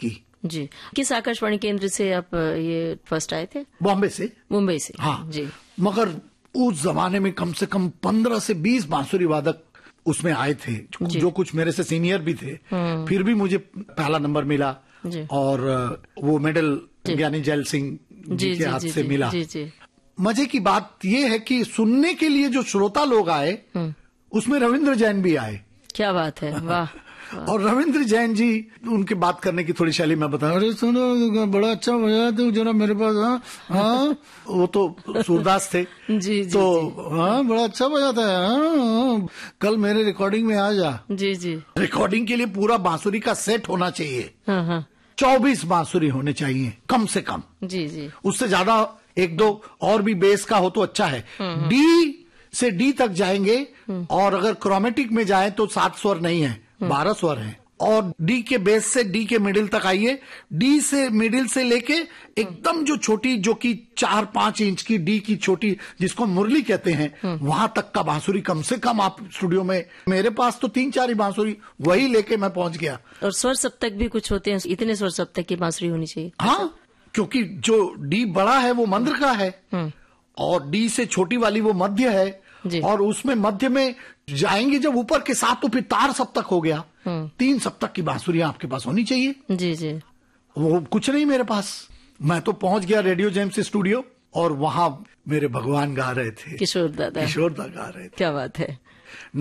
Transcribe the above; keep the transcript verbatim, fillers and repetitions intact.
की। जी, किस आकाशवाणी केंद्र से आप ये फर्स्ट आए थे? बॉम्बे से। मुंबई से। हाँ जी। मगर उस जमाने में कम से कम पंद्रह से बीस बांसुरी वादक उसमें आए थे, जो कुछ मेरे से सीनियर भी थे। फिर भी मुझे पहला नंबर मिला और वो मेडल ज्ञानी जैल सिंह जी, जी के हाथ से जी, मिला। जी, जी। मजे की बात ये है कि सुनने के लिए जो श्रोता लोग आए उसमें रविंद्र जैन भी आए। क्या बात है, वाह। और रविंद्र जैन जी, उनके बात करने की थोड़ी शैली मैं बताऊं, अरे सुनो बड़ा अच्छा बजा तू जरा मेरे पास। हाँ हाँ वो तो सूरदास थे। जी, जी, तो हाँ बड़ा अच्छा बजाता है। हाँ कल मेरे रिकॉर्डिंग में आ जा। जी जी। रिकॉर्डिंग के लिए पूरा बांसुरी का सेट होना चाहिए। हाँ हाँ। चौबीस बांसुरी होने चाहिए कम से कम। जी जी। उससे ज्यादा एक दो और भी बेस का हो तो अच्छा है। डी से डी तक जाएंगे और अगर क्रोमेटिक में जाए तो सात स्वर नहीं है, बारह स्वर है। और डी के बेस से डी के मिडिल तक आइए। डी से मिडिल से लेके एकदम जो छोटी, जो कि चार पांच इंच की डी की छोटी, जिसको मुरली कहते हैं, वहां तक का बांसुरी कम से कम आप स्टूडियो में। मेरे पास तो तीन चार ही बांसुरी, वही लेके मैं पहुंच गया। और स्वर सप्तक भी कुछ होते हैं, इतने स्वर सप्तक की बांसुरी होनी चाहिए? हाँ, क्योंकि जो डी बड़ा है वो मंद्र का है और डी से छोटी वाली वो मध्य है। और उसमें मध्य में जाएंगे जब ऊपर के साथ तो फिर तार सप्तक हो गया। तीन सप्तक की बांसुरियां आपके पास होनी चाहिए। जी जी। वो कुछ नहीं मेरे पास। मैं तो पहुंच गया रेडियो जेम्स स्टूडियो और वहां मेरे भगवान गा रहे थे, किशोर दादा। किशोर दादा गा रहे थे। क्या बात है।